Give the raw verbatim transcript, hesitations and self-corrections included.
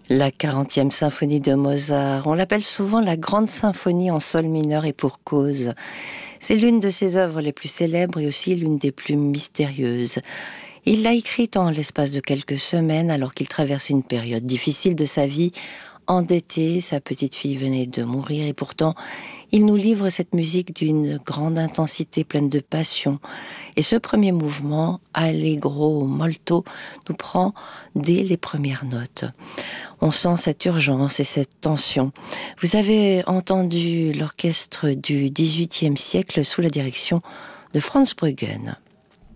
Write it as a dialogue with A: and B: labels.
A: La quarantième symphonie de Mozart, on l'appelle souvent la grande symphonie en sol mineur et pour cause. C'est l'une de ses œuvres les plus célèbres et aussi l'une des plus mystérieuses. Il l'a écrite en l'espace de quelques semaines alors qu'il traversait une période difficile de sa vie. Endetté, sa petite fille venait de mourir et pourtant, il nous livre cette musique d'une grande intensité pleine de passion. Et ce premier mouvement, Allegro molto, nous prend dès les premières notes. On sent cette urgence et cette tension. Vous avez entendu l'orchestre du dix-huitième siècle sous la direction de Franz Bruggen.